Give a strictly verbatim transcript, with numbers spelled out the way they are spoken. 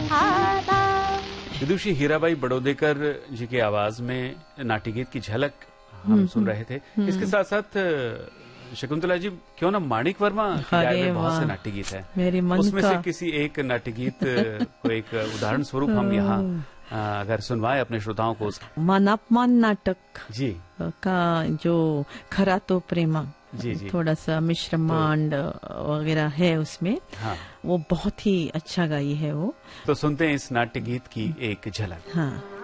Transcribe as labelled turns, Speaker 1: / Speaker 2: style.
Speaker 1: विधाता।
Speaker 2: विदुषी हीराबाई बड़ौदेकर जी की आवाज में नाट्य गीत की झलक हम सुन रहे थे। इसके साथ साथ शकुंतला जी, क्यों ना माणिक वर्मा की गाए में बहुत से नाट्य गीत है,
Speaker 3: मेरे मन
Speaker 2: उसमें
Speaker 3: का...
Speaker 2: से किसी एक नाट्य गीत को एक उदाहरण स्वरूप हम यहाँ अगर सुनवाए अपने श्रोताओं को।
Speaker 3: मानापमान नाटक
Speaker 2: जी
Speaker 3: का जो खरा तो प्रेमा,
Speaker 2: जी जी
Speaker 3: थोड़ा सा मिश्र मांड वगैरह है उसमें।
Speaker 2: हाँ,
Speaker 3: वो बहुत ही अच्छा गाई है वो।
Speaker 2: तो सुनते हैं इस नाट्य गीत की एक झलक।
Speaker 3: हाँ।